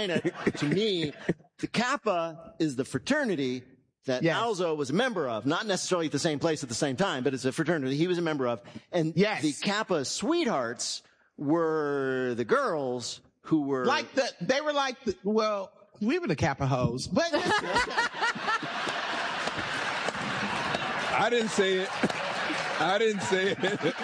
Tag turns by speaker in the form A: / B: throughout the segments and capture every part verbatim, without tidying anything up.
A: To me, the Kappa is the fraternity that
B: Yes.
A: Alzo was a member of, not necessarily at the same place at the same time, but it's a fraternity he was a member of. And
B: Yes.
A: the Kappa sweethearts were the girls who were
B: Like the, they were like, the, well, we were the Kappa hoes, but
C: I didn't say it. I didn't say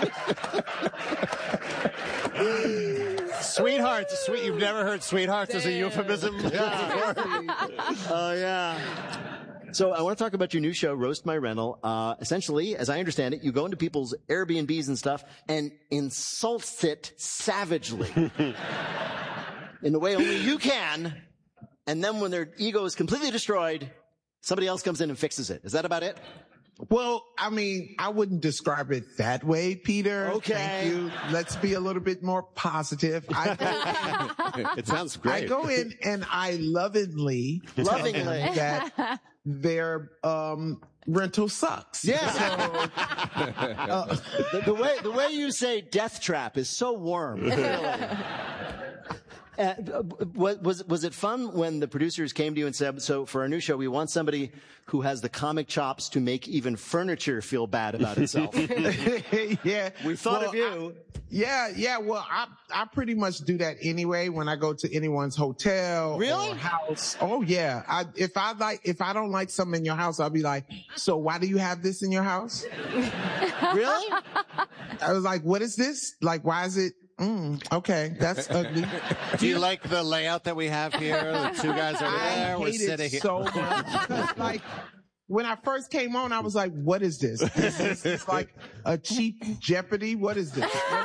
C: it.
D: Sweethearts, sweet. You've never heard sweethearts as a euphemism?
A: Oh, yeah. So I want to talk about your new show, Roast My Rental. Uh, essentially, as I understand it, you go into people's Airbnbs and stuff and insult it savagely in the way only you can. And then when their ego is completely destroyed, somebody else comes in and fixes it. Is that about it?
B: well, I mean, I wouldn't describe it that way, Peter.
A: Okay.
B: Thank you. Let's be a little bit more positive. I go
D: It sounds
B: I
D: great.
B: go in and I lovingly, tell them
A: Lovingly.
B: that their um, rental sucks.
A: Yeah.
B: So, uh,
A: The, the way the way you say death trap is so warm. Really. Uh, was, was was it fun when the producers came to you and said, so for our new show, we want somebody who has the comic chops to make even furniture feel bad about itself?
B: yeah.
A: We thought
B: Well,
A: of you.
B: I- yeah, yeah. Well, I I pretty much do that anyway when I go to anyone's hotel
A: Really?
B: or house. Oh yeah. I if I like if I don't like something in your house, I'll be like, so why do you have this in your house?
A: Really?
B: I was like, what is this? Like, why is it? Mm, okay, that's ugly.
D: Do you like the layout that we have here? The two guys over
B: I
D: there. We're
B: hate
D: sitting
B: it
D: here.
B: so much. 'Cause, like, when I first came on, I was like, what is this? This is it's like a cheap Jeopardy. What is this? What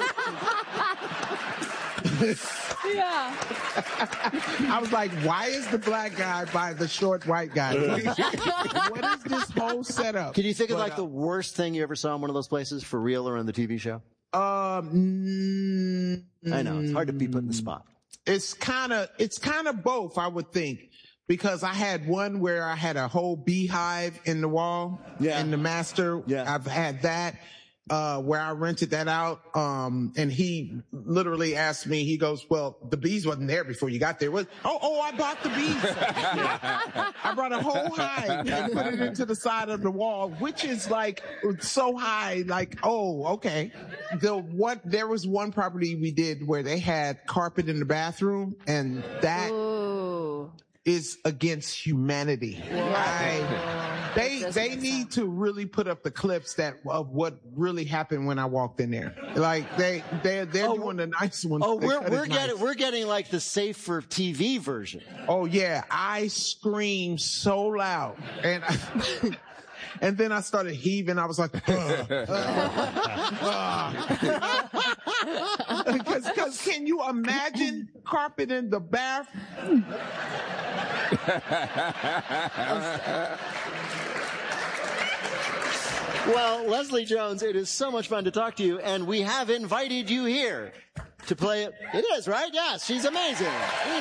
B: is this?
E: Yeah.
B: I was like, why is the black guy by the short white guy? What is this whole setup?
A: Can you think of
B: But,
A: like
B: uh,
A: the worst thing you ever saw in one of those places, for real or on the T V show?
B: Um, mm,
A: I know, it's hard to be put in the spot.
B: It's kind of, it's kind of both, I would think, because I had one where I had a whole beehive in the wall.
A: Yeah.
B: In the master.
A: Yeah.
B: I've had that, uh, where I rented that out. Um, and he literally asked me, he goes, well, the bees wasn't there before you got there. What? Oh, oh, I bought the bees. I brought a whole hive and put it into the side of the wall, which is like so high, like, oh, okay. The what, there was one property we did where they had carpet in the bathroom, and that
E: Ooh.
B: is against humanity. I, they,
E: doesn't
B: they
E: make
B: need
E: sense.
B: to really put up the clips that, of what really happened when I walked in there. Like, they, they're, they're
A: Oh,
B: doing the nice ones.
A: Oh,
B: They
A: we're
B: cut it
A: we're
B: nice.
A: getting we're getting like the safe for T V version.
B: Oh yeah, I screamed so loud, and I, and then I started heaving. I was like, because because can you imagine carpet in the bath?
A: Well, Leslie Jones, it is so much fun to talk to you, and we have invited you here to play it. It is, right? Yes, she's amazing.